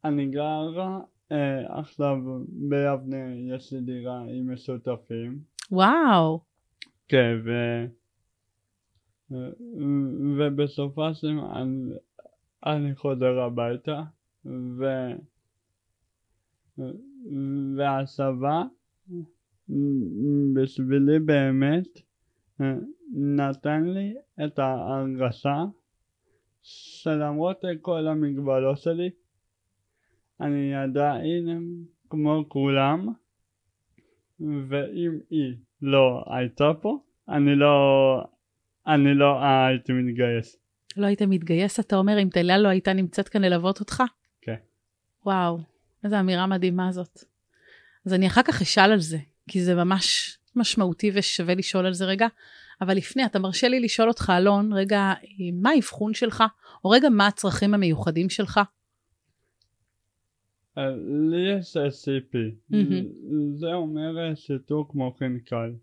אני גר עכשיו ביבנה, יש לי דירה עם משותפים. וואו. כן, ובסופה של אני חוזר הביתה, והצבא בשבילי באמת נתן לי את ההרגשה שלמרות כל המגבלות שלי אני עדיין כמו כולם, ואם היא לא הייתה פה אני לא הייתי מתגייס. לא היית מתגייס, אתה אומר, אם טליה לא הייתה נמצאת כאן ללוות אותך? כן. וואו, איזו אמירה מדהימה זאת. אז אני אחר כך אשאל על זה, כי זה ממש משמעותי ושווה לשאול על זה רגע, אבל לפני, אתה מרשה לי לשאול אותך, אלון, רגע, מה האבחון שלך, או רגע, מה הצרכים המיוחדים שלך? לי יש SCP, זה אומר שיתוק מוחין קל.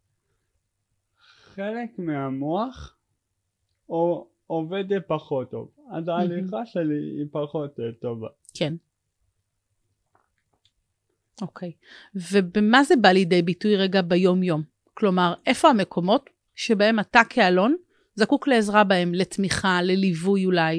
חלק מהמוח עובד פחות טוב, אז ההליכה שלי היא פחות טובה. כן. אוקיי. ובמה זה בא לידי ביטוי רגע ביום יום? כלומר, איפה המקומות שבהם אתה כאלון זקוק לעזרה בהם, לתמיכה, לליווי אולי?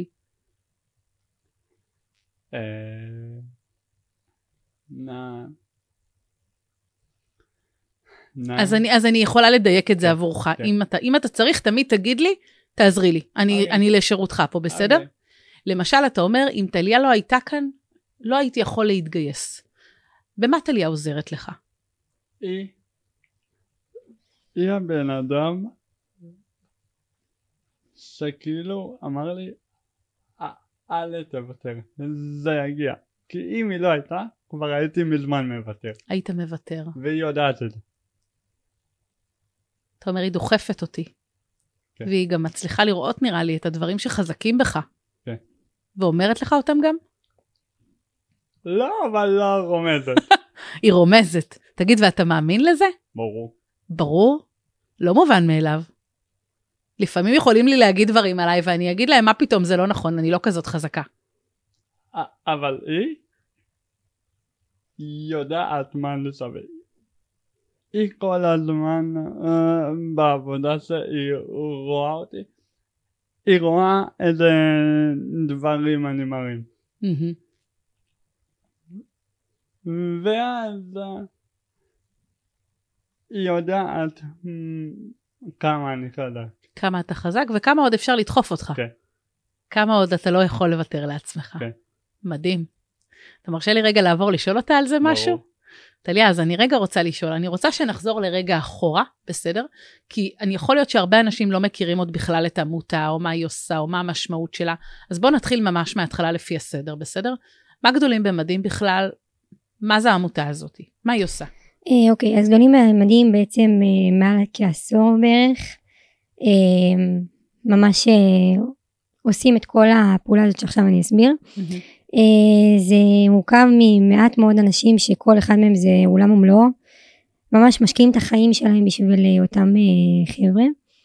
אז אני יכולה לדייק את זה עבורך. אם אתה צריך, תמיד תגיד לי, תעזרי לי. אני לשירותך פה, בסדר? למשל, אתה אומר, אם טליה לא הייתה כאן, לא הייתי יכול להתגייס. במה טליה עוזרת לך? היא הבן אדם שכאילו אמר לי, אל תוותר, זה יגיע. כי אם היא לא הייתה, כבר הייתי מזמן מוותר. היית מוותר. והיא יודעת את זה. אתה אומר, היא דוחפת אותי. כן. והיא גם מצליחה לראות, נראה לי, את הדברים שחזקים בך. כן. ואומרת לך אותם גם? לא, אבל לא רומזת. היא רומזת. תגיד, ואתה מאמין לזה? ברור. ברור? לא מובן מאליו. לפעמים יכולים לי להגיד דברים עליי, ואני אגיד להם, מה פתאום, זה לא נכון, אני לא כזאת חזקה. אבל היא יודעת מה לשווה. היא כל הזמן בעבודה שהיא רואה אותי, היא רואה איזה דברים אני מרים. ואז היא יודעת כמה אני חזק. כמה אתה חזק וכמה עוד אפשר לדחוף אותך. כן. כמה עוד אתה לא יכול לוותר לעצמך. כן. מדהים. אתה מרשה לי רגע לעבור לשאול אותה על זה משהו? טליה, אז אני רגע רוצה לשאול, אני רוצה שנחזור לרגע אחורה, בסדר? כי אני יכול להיות שהרבה אנשים לא מכירים עוד בכלל את העמותה, או מה היא עושה, או מה המשמעות שלה. אז בואו נתחיל ממש מההתחלה לפי הסדר, בסדר? מה גדולים במדים בכלל? מה זה העמותה הזאת? מה היא עושה? אוקיי, אז גדולים במדים בעצם מעל כעשור בערך, ממש עושים את כל הפעולה הזאת שעכשיו אני אסביר. זה מורכב ממעט מאוד אנשים שכל אחד מהם זה עולם ומלואו, ממש משקיעים את החיים שלהם בשביל אותם חבר'ה.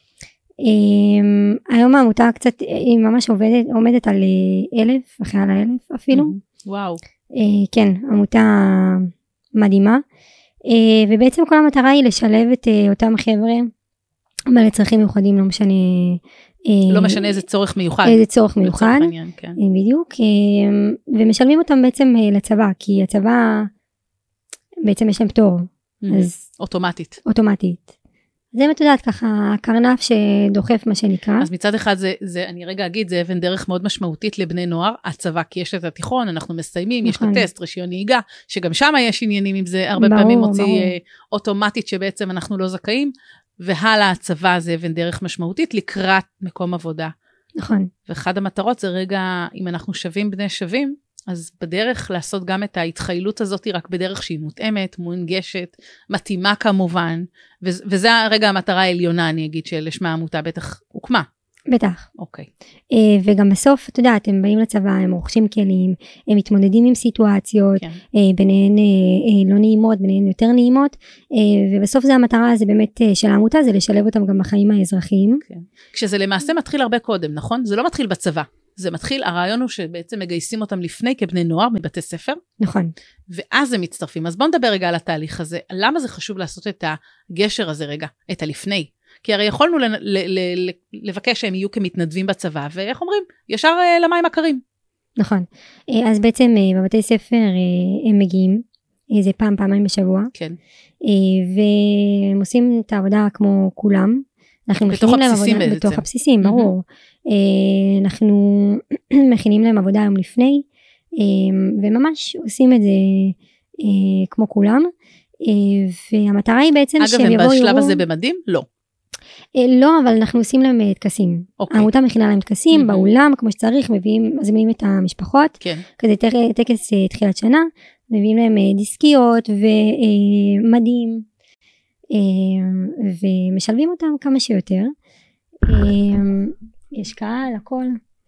היום העמותה קצת, היא ממש עומדת על 1,000, אחרי על 1,000 אפילו. וואו. כן, עמותה מדהימה. ובעצם כל המטרה היא לשלב את אותם חבר'ה, בעלי צרכים מיוחדים, לא משנה. לא משנה איזה צורך מיוחד. איזה צורך מיוחד, כן. בדיוק, ומשלמים אותם בעצם לצבא, כי הצבא בעצם יש להם פטור. אז אוטומטית. זה את יודעת ככה, קרנף שדוחף מה שנקרא. אז מצד אחד זה, אני רגע אגיד, זה אבן דרך מאוד משמעותית לבני נוער, הצבא, כי יש את התיכון, אנחנו מסיימים, יש את הטסט, רישיון נהיגה, שגם שם יש עניינים עם זה, הרבה פעמים מוציא אוטומטית שבעצם אנחנו לא זכאים, והלאה הצבא זה אבן דרך משמעותית לקראת מקום עבודה. נכון. ואחד המטרות זה רגע, אם אנחנו שווים בני שווים, אז בדרך לעשות גם את ההתחיילות הזאת, רק בדרך שהיא מותאמת, מונגשת, מתאימה כמובן, וזה הרגע המטרה העליונה, אני אגיד, שלשמה העמותה בטח הוקמה. בטח. אוקיי. וגם בסוף, את יודעת, הם באים לצבא, הם רוכשים כלים, הם מתמודדים עם סיטואציות, ביניהן לא נעימות, ביניהן יותר נעימות, ובסוף זה המטרה, זה באמת של העמותה, זה לשלב אותם גם בחיים האזרחיים. כשזה למעשה מתחיל הרבה קודם, נכון? זה לא מתחיל בצבא. זה מתחיל, הרעיון הוא שבעצם מגייסים אותם לפני כבני נוער מבתי ספר, נכון. ואז הם מצטרפים. אז בואו נדבר רגע על התהליך הזה. למה זה חשוב לעשות את הגשר הזה רגע, את הלפני? כי הרי יכולנו לבקש שהם יהיו כמתנדבים בצבא, ואיך אומרים? ישר למים הקרים. נכון. אז בעצם בבתי ספר הם מגיעים, זה פעמיים בשבוע. כן. והם עושים את העבודה כמו כולם. בתוך הבסיסים בעצם. בתוך הבסיסים, ברור. אנחנו מכינים להם עבודה היום לפני, וממש עושים את זה כמו כולם. והמטרה היא בעצם שהם יבואו... אגב, הם בשלב הזה במדים? לא. לא, אבל אנחנו עושים להם טקסים. העמותה מכינה להם טקסים באולם, כמו שצריך, מזמינים את המשפחות. כן. כזה טקס תחילת שנה, מביאים להם דיסקיות ומדים, ומשלבים אותם כמה שיותר. יש קהל, הכל.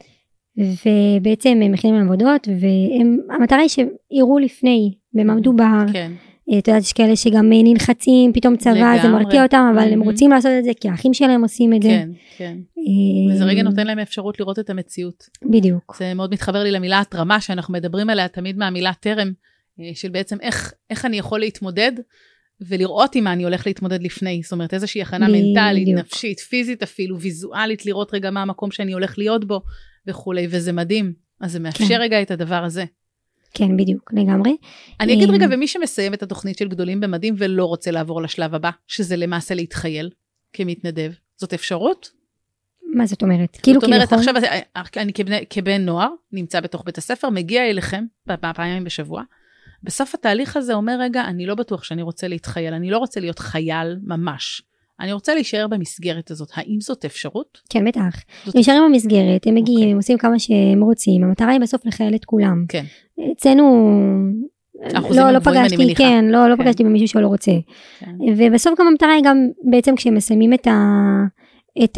ובעצם הם מכינים להם עבודות, והמטרה היא שיראו לפני במה מדובר. כן. את יודעת, יש כאלה שגם נלחצים, פתאום צבא, זה מרתיע אותם, אבל הם רוצים לעשות את זה, כי האחים שלהם עושים את זה. כן, כן. וזה רגע נותן להם אפשרות לראות את המציאות. בדיוק. זה מאוד מתחבר לי למילה התרמה, שאנחנו מדברים עליה תמיד מהמילה תרם, של בעצם איך אני יכול להתמודד, ולראות עם מה אני הולך להתמודד לפני. זאת אומרת, איזושהי הכנה מנטלית, נפשית, פיזית אפילו, ויזואלית, לראות רגע מה המקום שאני הולך להיות בו, וכולי, וזה מדהים. אז זה מאפשר רגע את הדבר הזה. כן, בדיוק, לגמרי. אני אגיד רגע, ומי שמסיים את התוכנית של גדולים במדים, ולא רוצה לעבור לשלב הבא, שזה למעשה להתחייל כמתנדב, זאת אפשרות? מה זאת אומרת? זאת אומרת, עכשיו אני כבן נוער, נמצא בתוך בית הספר, מגיע אליכם פעמיים בשבוע, בסוף התהליך הזה אומר, רגע, אני לא בטוח שאני רוצה להתחייל, אני לא רוצה להיות חייל ממש, אני רוצה להישאר במסגרת הזאת. האם זאת אפשרות? כן, בטח. נשארים במסגרת, הם מגיעים, הם עושים כמה שהם רוצים, המטרה היא בסוף לחייל את כולם. כן. אצלנו, לא פגשתי, כן, לא פגשתי במישהו שלא רוצה. ובסוף גם המטרה היא גם, בעצם כשהם מסיימים את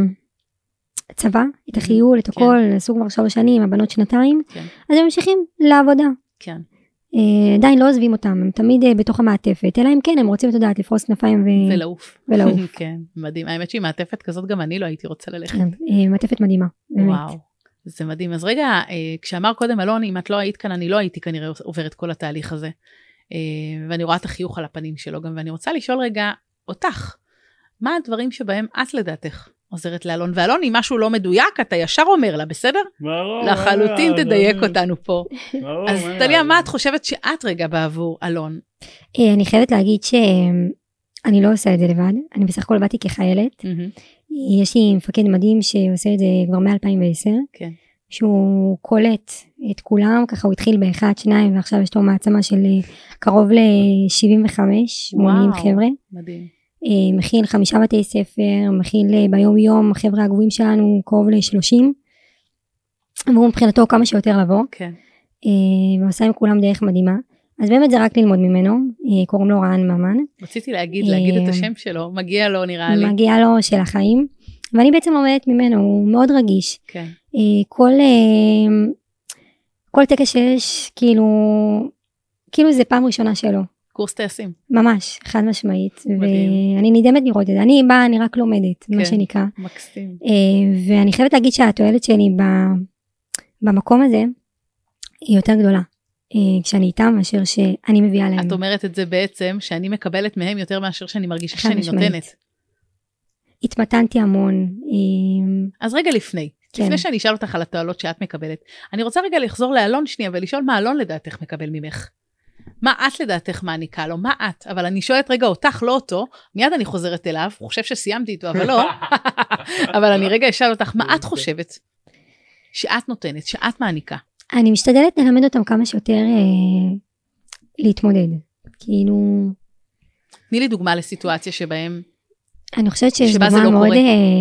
הצבא, את החיול, את הכל, עשו כבר 3 שנים, הבנות 2, אז הם ממשיכים לעבודה. כן. עדיין לא עוזבים אותם, הם תמיד בתוך המעטפת, אלא אם כן, הם רוצים, את יודעת, לפרוס כנפיים ולעוף. כן, מדהים. האמת שהיא מעטפת כזאת, גם אני לא הייתי רוצה ללכת. כן, מעטפת מדהימה, באמת. וואו, זה מדהים. אז רגע, כשאמר קודם אלון, אם את לא היית כאן, אני לא הייתי כנראה עוברת כל התהליך הזה. ואני רואה את החיוך על הפנים שלו גם, ואני רוצה לשאול רגע אותך, מה הדברים שבהם את לדעתך עוזרת לאלון? ואלון, אם משהו לא מדויק, אתה ישר אומר לה, בסדר? ברור. לחלוטין תדייק אותנו פה. אז טליה, מה את חושבת שאת רגע בעבור אלון? אני חייבת להגיד שאני לא עושה את זה לבד, אני בסך הכל באתי כחיילת. יש לי מפקד מדהים שעושה את זה כבר מ-2010, שהוא קולט את כולם, ככה הוא התחיל ב1, 2, ועכשיו יש לו מעצמה של קרוב ל-75, 80 חבר'ה. מדהים. מכיל 5 בתי ספר, מכיל ביום יום, החבר'ה הגבוהים שלנו קרוב ל-30, והוא מבחינתו כמה שיותר לבוא, ועושה עם כולם דרך מדהימה, אז באמת זה רק ללמוד ממנו, קוראים לו רען ממן. רציתי להגיד את השם שלו, מגיע לו נראה לי. מגיע לו של החיים, ואני בעצם לומדת ממנו, הוא מאוד רגיש. כן. כל טקס שיש, כאילו זה פעם ראשונה שלו. קורס טייסים. ממש, חד משמעית, ואני נדהמת לראות את זה, אני באה, אני רק לומדת, מה שנקרא. מקסים. ואני חייבת להגיד שהתועלת שלי במקום הזה, היא יותר גדולה, כשאני איתם, מאשר שאני מביאה להם. את אומרת את זה בעצם, שאני מקבלת מהם יותר מאשר שאני מרגישה שאני נותנת. התמתנתי המון. אז רגע לפני שאני אשאל אותך על התועלות שאת מקבלת, אני רוצה רגע לחזור לאלון שנייה, ולשאול מה אלון לדעתך מקבל ממך. מה את לדעתך מעניקה לו? מה את? אבל אני שואלת רגע אותך, לא אותו, מיד אני חוזרת אליו, הוא חושב שסיימתי איתו, אבל לא. אבל אני רגע אשאל אותך, מה את חושבת שאת נותנת, שאת מעניקה? אני משתדלת ללמד אותם כמה שיותר להתמודד. כאילו... תני לי דוגמה לסיטואציה שבהם... אני חושבת שיש דוגמה מאוד...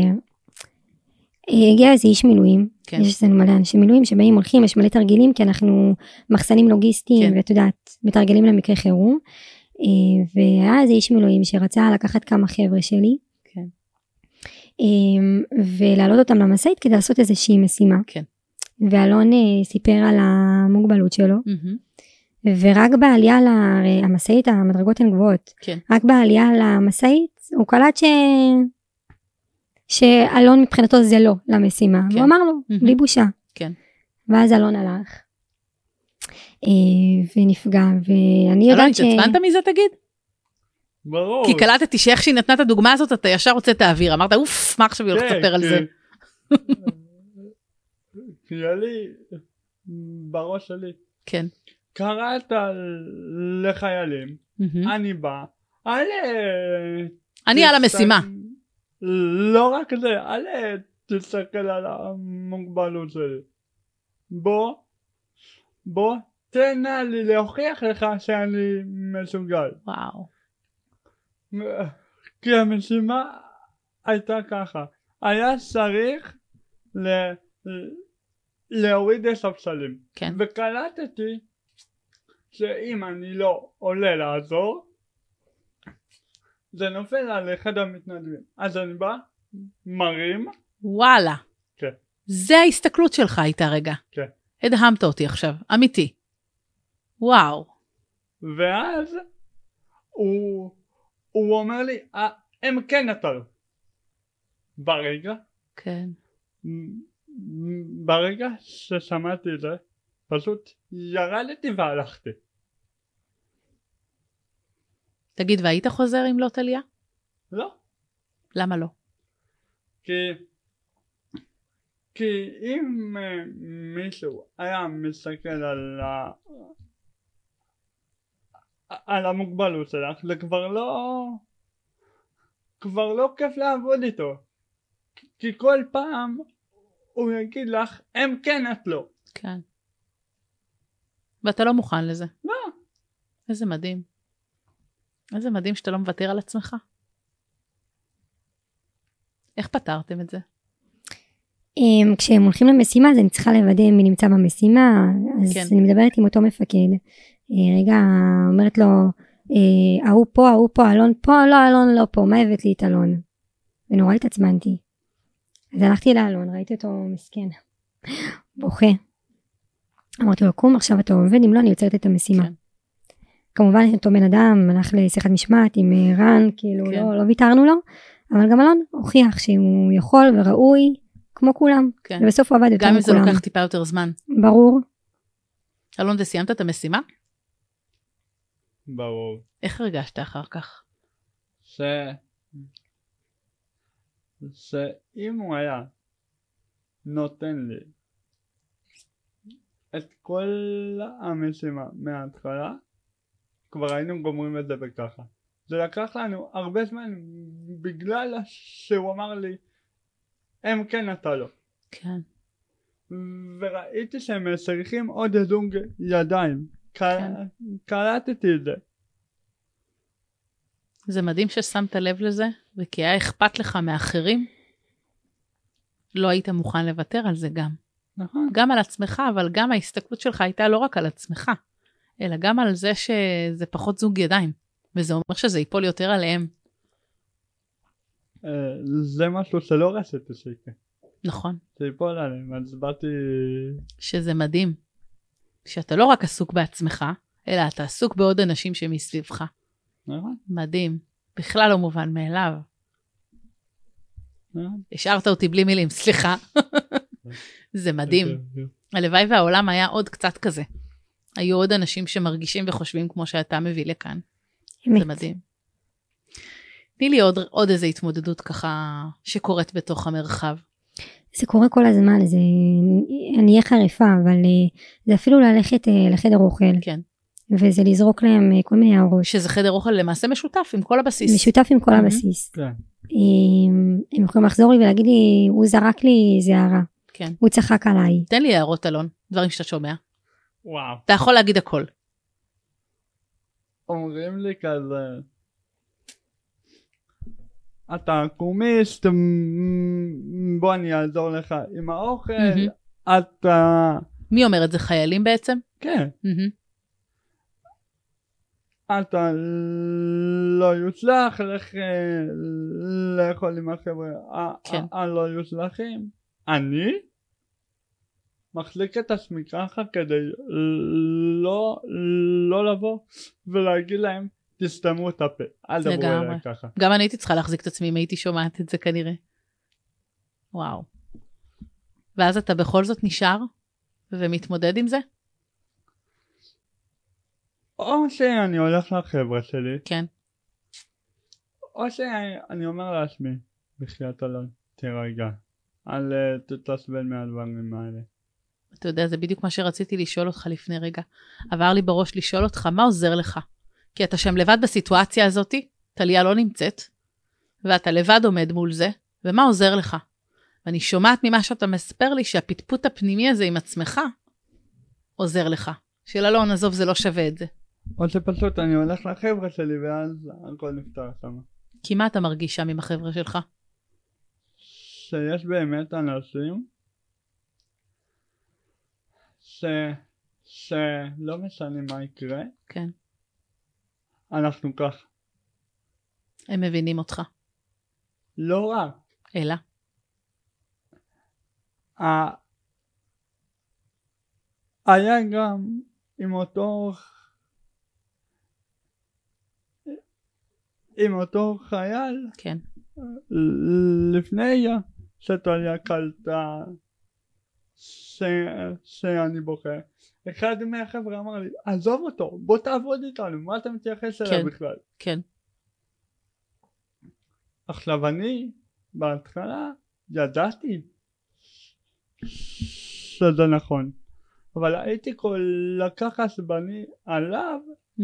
הגיע איזה איש מילואים, יש איזה מלא אנשים מילואים שבאים הולכים, יש מלא תרגילים, כי אנחנו מחסנים לוגיסטיים, ואת יודעת, מתרגלים למקרה חירום, והיה איזה איש מילואים שרצה לקחת כמה חבר'ה שלי, ולהעלות אותם למשאית כדי לעשות איזושהי משימה, ואלון סיפר על המוגבלות שלו, ורק בעלייה למשאית, המדרגות הן גבוהות, רק בעלייה למשאית, הוא קלט שאלון מבחינתו זה לא למשימה, הוא אמר לו, בלי בושה, כן. ואז אלון הלך, ונפגע, ואני יודעת התעצבנת מזה תגיד? ברור. כי קלטתי שאיך שהיא נתנה את הדוגמה הזאת, אתה ישר רוצה את האוויר, אמרת, אוף, מה עכשיו היא הולכת לספר על זה? כי היה לי, בראש שלי, כן. קראת לחיילים, אני בא, אני על המשימה. לא רק זה, תסתכל על המוגבלות שלי. בוא, תן לי להוכיח לך שאני מסוגל. וואו. כי המשימה הייתה ככה, היה צריך להוריד את הספסלים. כן. וקלטתי שאם אני לא עולה לעזור, זה נופל על אחד המתנדבים. אז אני בא, מרים. וואלה. כן. זה ההסתכלות שלך הייתה רגע. כן. הדהמת אותי עכשיו, אמיתי. וואו. ואז הוא אומר לי, הם כן נתנו. כן. ברגע ששמעתי את זה, פשוט ירדתי והלכתי. תגיד, והיית חוזר עם לא טליה? לא. למה לא? כי אם מישהו היה מסתכל על המוגבלות שלך, זה כבר לא כיף לעבוד איתו. כי כל פעם הוא יגיד לך, הם כן את לא. כן. ואתה לא מוכן לזה. לא. איזה מדהים. איזה מדהים שאתה לא מוותר על עצמך. איך פתרתם את זה? כשהם הולכים למשימה, אז אני צריכה לוודא מי נמצא במשימה, אז כן. אני מדברת עם אותו מפקד. רגע, אומרת לו, ההוא פה, אלון פה, לא, אלון לא פה, מה הבאת לי את אלון? ונורא התעצבנתי. אז הלכתי לאלון, ראיתי אותו מסכן, בוכה. אמרתי לו, קום, עכשיו אתה עובד, אם לא, אני יוצרת את המשימה. כן. כמובן, אותו בן אדם הלך לשיחת משמעת עם רן, כאילו כן. לא ויתרנו לו, אבל גם אלון הוכיח שהוא יכול וראוי, כמו כולם. כן. ובסוף הוא עבד יותר גם אם מכולם. זה לוקח טיפה יותר זמן. ברור. אלון, וסיימת את המשימה? ברור. איך הרגשת אחר כך? שאם הוא היה נותן לי את כל המשימה מההתחלה, כבר היינו גומרים את זה בככה. זה לקח לנו הרבה זמן בגלל שהוא אמר לי, הם כן אתה לא. כן. וראיתי שהם צריכים עוד זוג ידיים. כן. קלטתי את זה. זה מדהים ששמת לב לזה, וכי היה אכפת לך מאחרים, לא היית מוכן לוותר על זה גם. נכון. גם על עצמך, אבל גם ההסתכלות שלך הייתה לא רק על עצמך, אלא גם על זה שזה פחות זוג ידיים, וזה אומר שזה ייפול יותר עליהם. זה משהו שלא רציתי שיקרה. נכון. זה ייפול עליהם, אז באתי... שזה מדהים, שאתה לא רק עסוק בעצמך, אלא אתה עסוק בעוד אנשים שמסביבך. נכון. מדהים. בכלל לא מובן מאליו. השארת אותי בלי מילים, סליחה. זה מדהים. הלוואי והעולם היה עוד קצת כזה. היו עוד אנשים שמרגישים וחושבים כמו שאתה מביא לכאן. זה מדהים. תני לי עוד איזו התמודדות ככה שקורית בתוך המרחב. זה קורה כל הזמן, אני אהיה חריפה, אבל זה אפילו ללכת לחדר אוכל. כן. וזה לזרוק להם כל מיני הערות. שזה חדר אוכל למעשה משותף עם כל הבסיס. משותף עם כל הבסיס. כן. הם יכולים לחזור לי ולהגיד לי, הוא זרק לי איזה הערה. כן. הוא צחק עליי. תן לי הערות, אלון, דברים שאתה שומע. וואו. אתה יכול להגיד הכל. אומרים לי כזה, אתה קומיסט, בוא אני אעזור לך עם האוכל, אתה... מי אומר את זה, חיילים בעצם? כן. אתה לא יוצלח, לך לאכול עם החבר'ה הלא יוצלחים. אני מחזיק את עצמי ככה כדי לא לבוא ולהגיד להם תסתמו את הפה, אל דברו אליי ככה. גם אני הייתי צריכה להחזיק את עצמי אם הייתי שומעת את זה כנראה. וואו. ואז אתה בכל זאת נשאר ומתמודד עם זה? או שאני הולך לחבר'ה שלי, כן. או שאני אומר לעצמי, בחייאת אלון, תירגע, אל תתעצבן מהדברים האלה. אתה יודע, זה בדיוק מה שרציתי לשאול אותך לפני רגע. עבר לי בראש לשאול אותך, מה עוזר לך? כי אתה שם לבד בסיטואציה הזאת, טליה לא נמצאת, ואתה לבד עומד מול זה, ומה עוזר לך? ואני שומעת ממה שאתה מספר לי, שהפטפוט הפנימי הזה עם עצמך, עוזר לך. של אלון, עזוב, זה לא שווה את זה. או שפשוט אני הולך לחבר'ה שלי, ואז הכל נפתר שם. כי מה אתה מרגיש שם עם החבר'ה שלך? שיש באמת אנשים, שלא משנה מה יקרה, כן. אנחנו כך. הם מבינים אותך. לא רק. אלא? היה גם עם אותו חייל, כן. לפני שטליה קלטה שאני בוכה, אחד מהחבר'ה אמר לי, עזוב אותו, בוא תעבוד איתנו, מה אתה מתייחס אליו בכלל? כן. עכשיו אני בהתחלה ידעתי שזה נכון, אבל הייתי כל כך עצבני עליו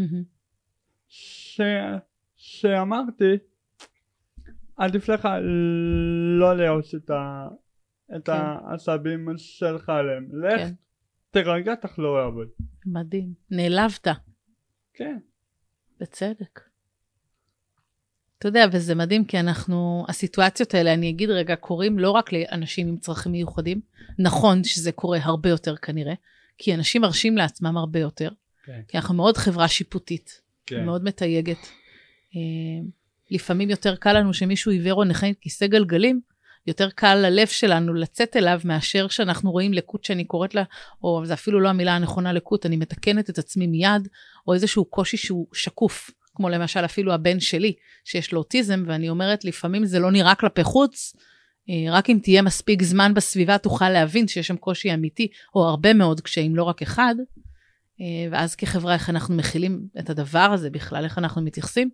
שאמרתי עדיף לך לא להיות את העצבים שלך עליהם, לך תרגע, תחזור לעבוד. מדהים, נעלבת. כן. בצדק. אתה יודע, וזה מדהים כי הסיטואציות האלה, אני אגיד רגע, קורים לא רק לאנשים עם צרכים מיוחדים, נכון שזה קורה הרבה יותר כנראה, כי אנשים מרשים לעצמם הרבה יותר, כי אנחנו מאוד חברה שיפוטית, מאוד מתייגת. לפעמים יותר קל לנו שמישהו עיוור או נכה עם כיסא גלגלים, יותר קל ללב שלנו לצאת אליו מאשר שאנחנו רואים לקות שאני קוראת לה, או זה אפילו לא המילה הנכונה לקות, אני מתקנת את עצמי מיד, או איזשהו קושי שהוא שקוף, כמו למשל אפילו הבן שלי, שיש לו אוטיזם, ואני אומרת, לפעמים זה לא נראה כלפי חוץ, רק אם תהיה מספיק זמן בסביבה, תוכל להבין שיש שם קושי אמיתי, או הרבה מאוד קשיים, לא רק אחד, ואז כחברה, איך אנחנו מכילים את הדבר הזה בכלל, איך אנחנו מתייחסים,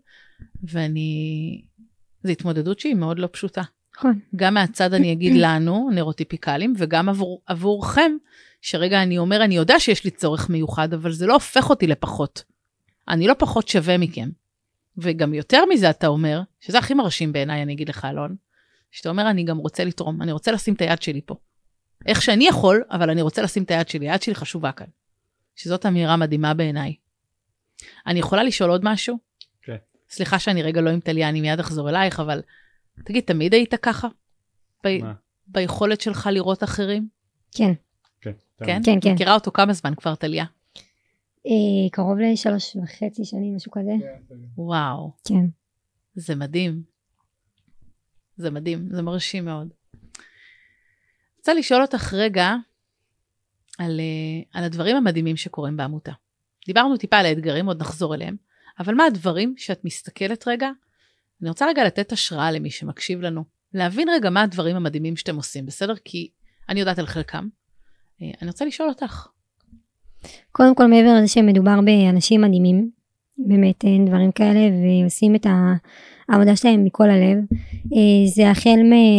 זו התמודדות שהיא מאוד לא פשוטה. גם מהצד אני אגיד לנו, נוירוטיפיקלים, וגם עבורכם, שרגע אני אומר, אני יודע שיש לי צורך מיוחד, אבל זה לא הופך אותי לפחות. אני לא פחות שווה מכם. וגם יותר מזה אתה אומר, שזה הכי מרשים בעיניי, אני אגיד לך אלון, שאתה אומר, אני גם רוצה לתרום, אני רוצה לשים את היד שלי פה. איך שאני יכול, אבל אני רוצה לשים את היד שלי, היד שלי חשובה כאן. שזאת אמירה מדהימה בעיניי. אני יכולה לשאול עוד משהו? כן. סליחה שאני רגע לא עם טליה, אני מיד אחזור אלייך, אבל תגיד, תמיד היית ככה? ביכולת שלך לראות אחרים? כן. כן? כן, כן. מכירה אותו כמה זמן כבר, טליה? קרוב ל3.5 שנים, משהו כזה. וואו. כן. זה מדהים. זה מדהים, זה מרשים מאוד. רוצה לשאול אותך רגע, על הדברים המדהימים שקורים בעמותה. דיברנו טיפה על האתגרים, עוד נחזור אליהם, אבל מה הדברים שאת מסתכלת רגע? אני רוצה רגע לתת השראה למי שמקשיב לנו, להבין רגע מה הדברים המדהימים שאתם עושים, בסדר? כי אני יודעת על חלקם. אני רוצה לשאול אותך. קודם כל, מעבר לזה שמדובר באנשים מדהימים, באמת אין דברים כאלה, ועושים את העבודה שלהם מכל הלב. זה החל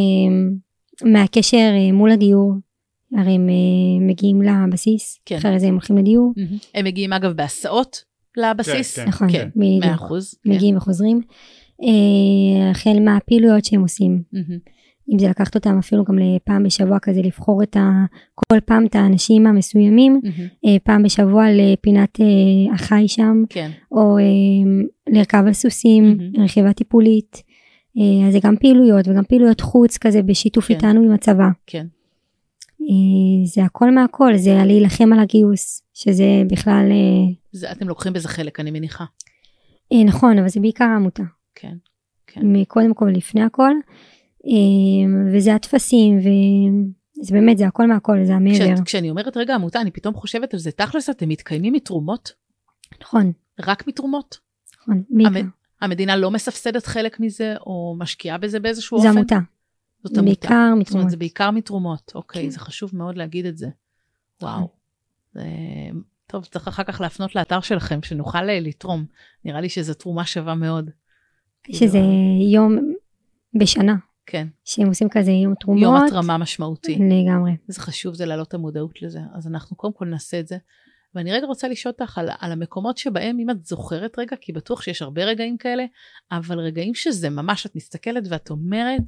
מהקשר מול הדיור, הרי הם מגיעים לבסיס, כן. אחרי זה הם הולכים לדיור. הם מגיעים אגב בהסעות לבסיס. כן, נכון, כן, 100%. מגיעים וחוזרים. החל מהפעילויות שהם עושים. אם זה לקחת אותם אפילו גם לפעם בשבוע כזה, לבחור כל פעם את האנשים המסוימים, פעם בשבוע לפינת החי שם, כן. או לרכב על סוסים, רכיבה טיפולית. אז זה גם פעילויות, וגם פעילויות חוץ כזה בשיתוף כן. איתנו עם הצבא. כן. זה הכל מהכל, זה להילחם על הגיוס, שזה בכלל... אתם לוקחים בזה חלק, אני מניחה. נכון, אבל זה בעיקר העמותה. כן, כן. קודם כל, לפני הכל, וזה התפסים, וזה באמת, זה הכל מהכל, זה המעבר. כשאני אומרת רגע עמותה, אני פתאום חושבת על זה, תכלס, אתם מתקיימים מתרומות? נכון. רק מתרומות? נכון, בעיקר. המדינה לא מספסדת חלק מזה, או משקיעה בזה באיזשהו אופן? זה עמותה. זאת עמותה. בעיקר זאת מתרומות. אומרת, זה בעיקר מתרומות. אוקיי, כן. זה חשוב מאוד להגיד את זה. וואו. טוב, צריך אחר כך להפנות לאתר שלכם, שנוכל לתרום. נראה לי שזו תרומה שווה מאוד. שזה יום בשנה. כן. שהם עושים כזה יום תרומות. יום התרמה משמעותי. לגמרי. זה חשוב, זה להעלות את המודעות לזה. אז אנחנו קודם כל נעשה את זה. ואני רגע רוצה לשאול אותך על המקומות שבהם, אם את זוכרת רגע, כי בטוח שיש הרבה רגעים כאלה, אבל רגעים שזה ממש, את מסתכלת ואת אומרת,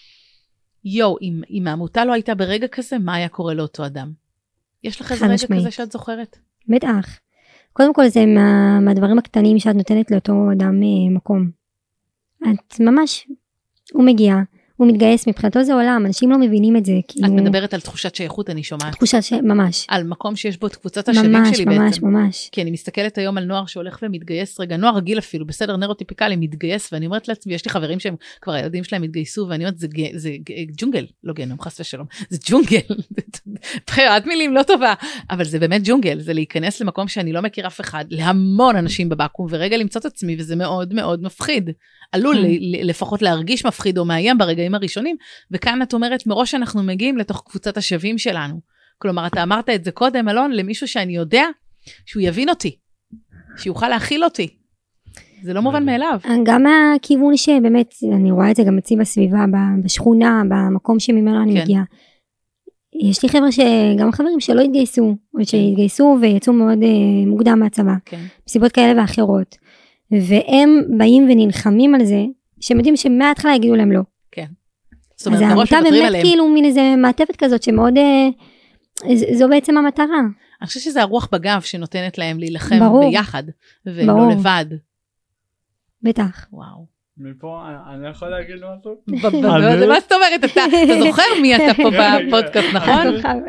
אם העמותה לא הייתה ברגע כזה, מה היה קורה לאותו אדם? יש לך איזה רגע כזה שאת זוכרת? בטח. קודם כל זה מהדברים הקטנים שאת נותנת לאותו אדם מקום. את ממש, הוא מגיע, הוא מתגייס, מבחינתו זה עולם, אנשים לא מבינים את זה. את מדברת על תחושת שייכות, אני שומעת. תחושת ממש. על מקום שיש בו את קבוצת השווים שלי בעצם. ממש, ממש. כי אני מסתכלת היום על נוער שהולך ומתגייס, רגע, נוער רגיל אפילו, בסדר, נוירוטיפיקלי, מתגייס, ואני אומרת לעצמי, יש לי חברים שהם, כבר הילדים שלהם התגייסו, ואני אומרת, זה ג'ונגל, לא גיהנום, חס ושלום, זה ג'ונגל, בחירת מילים לא טובה, אבל זה באמת ג'ונגל, זה להיכנס למקום שאני לא מכיר אף אחד, להמון אנשים בבקו"ם, ורגע למצוא את עצמי, וזה מאוד מאוד מפחיד. עלול לפחות להרגיש מפחיד או מאיים ברגעים הראשונים, וכאן את אומרת, מראש אנחנו מגיעים לתוך קבוצת השווים שלנו. כלומר, אתה אמרת את זה קודם, אלון, למישהו שאני יודע שהוא יבין אותי, שיוכל להכיל אותי. זה לא מובן מאליו. גם הכיוון שבאמת, אני רואה את זה גם אצלי בסביבה, בשכונה, במקום שממנו אני מגיעה. יש לי חבר'ה גם חברים שלא התגייסו, או שהתגייסו ויצאו מאוד מוקדם מהצבא, מסיבות כאלה ואחרות. והם באים ונלחמים על זה, שהם יודעים שמההתחלה יגידו להם לא. כן. אז העמותה באמת כאילו מין איזה מעטפת כזאת שמאוד, זו בעצם המטרה. אני חושבת שזה הרוח בגב שנותנת להם להילחם ביחד, ולא לבד. בטח. וואו. מפה אני יכול להגיד משהו? מה זאת אומרת? אתה זוכר מי אתה פה בפודקאסט, נכון?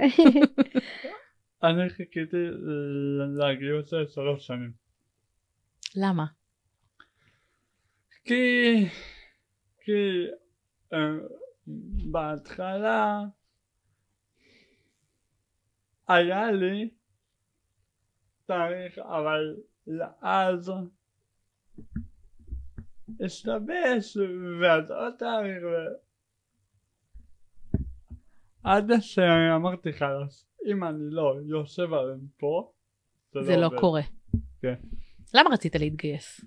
אני חיכיתי להגיע 3 שנים. למה? כי בהתחלה היה לי תאריך, אבל אז השתבש ועד עוד תאריך עד שאמרתי חלש, אם אני לא יושב עליהם פה זה לא קורה. כן. למה רצית להתגייס?